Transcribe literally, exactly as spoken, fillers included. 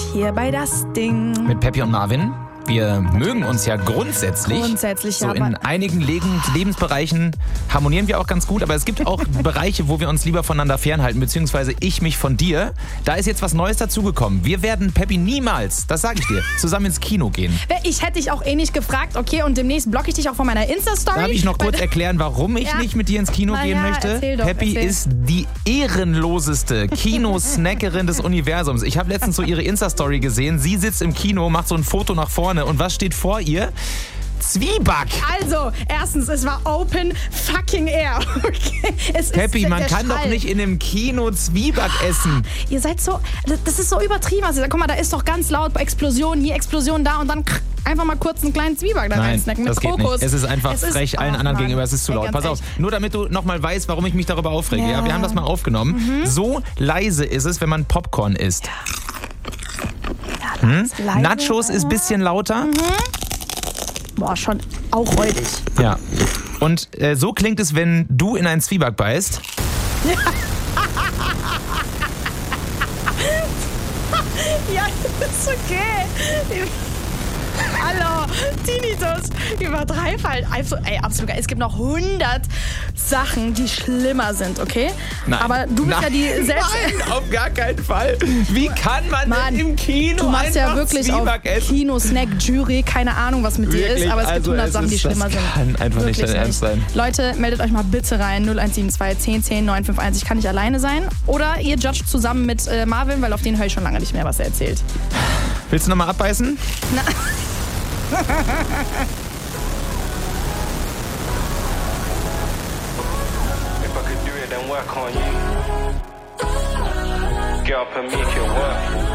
hier bei Das Ding. Mit Peppi und Marvin. Wir mögen uns ja grundsätzlich. Grundsätzlich, so ja. In einigen Leben, Lebensbereichen harmonieren wir auch ganz gut, aber es gibt auch Bereiche, wo wir uns lieber voneinander fernhalten, beziehungsweise ich mich von dir. Da ist jetzt was Neues dazugekommen. Wir werden, Peppi, niemals, das sage ich dir, zusammen ins Kino gehen. Ich hätte dich auch eh nicht gefragt, okay, und demnächst blocke ich dich auch von meiner Insta-Story. Darf ich noch kurz erklären, warum ich ja. nicht mit dir ins Kino Na gehen ja, möchte? erzähl doch, Peppi erzähl. ist die ehrenloseste Kinosnackerin des Universums. Ich habe letztens so ihre Insta-Story gesehen. Sie sitzt im Kino, macht so ein Foto nach vorne und was steht vor ihr? Zwieback. Also, erstens, es war Open fucking Air. Okay? Es Peppi, ist man der kann Schall. doch nicht in einem Kino Zwieback essen. Ihr seid so, das ist so übertrieben. Also, guck mal, da ist doch ganz laut Explosion, hier Explosion da und dann einfach mal kurz einen kleinen Zwieback da Nein, reinsnacken mit das geht Kokos. nicht. Es ist einfach Es ist- frech allen oh, anderen Mann. gegenüber. Es ist zu Ey, laut. ganz Pass auf, echt. nur damit du nochmal weißt, warum ich mich darüber aufrege. Ja. Ja. wir haben das mal aufgenommen. So leise ist es, wenn man Popcorn isst. Hm? leise. Nachos ist ein bisschen lauter. Boah, schon auch räudig. Ja. Und äh, so klingt es, wenn du in einen Zwieback beißt. Ja, das ist okay. Hallo, Tinnitus. Übertreib halt. Also, ey, absolut geil. Es gibt noch hundert Sachen, die schlimmer sind, okay? Nein. Aber du bist Nein. ja die selbst... Nein, auf gar keinen Fall. Wie kann man Mann, denn im Kino Du machst einfach ja wirklich auf Zwieback essen? Kino-Snack-Jury, keine Ahnung, was mit dir Wirklich? ist, aber es gibt Also hundert es Sachen, die ist- schlimmer das sind. kann einfach nicht Wirklich dein Ernst sein. Leute, meldet euch mal bitte rein, null eins sieben zwei, zehn, zehn, neun fünf eins. Ich kann nicht alleine sein. Oder ihr judgt zusammen mit äh, Marvin, weil auf den höre ich schon lange nicht mehr, was er erzählt. Willst du nochmal abbeißen? Na. If I could do it, then work on you. Girl, put me, can work.